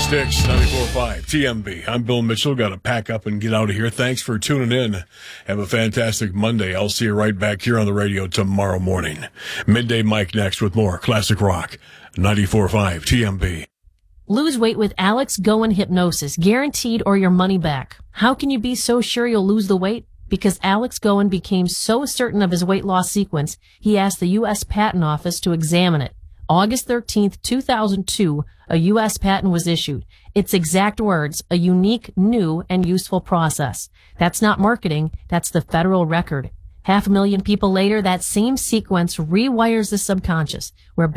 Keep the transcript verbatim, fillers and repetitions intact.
Sticks, ninety-four point five T M B. I'm Bill Mitchell. Got to pack up and get out of here. Thanks for tuning in. Have a fantastic Monday. I'll see you right back here on the radio tomorrow morning. Midday Mike next with more classic rock. ninety-four point five T M B. Lose weight with Alex Goen Hypnosis, guaranteed or your money back. How can you be so sure you'll lose the weight? Because Alex Goen became so certain of his weight loss sequence, he asked the U S Patent Office to examine it. August thirteenth, two thousand two, a U S patent was issued. Its exact words, a unique, new, and useful process. That's not marketing, that's the federal record. Half a million people later, that same sequence rewires the subconscious, where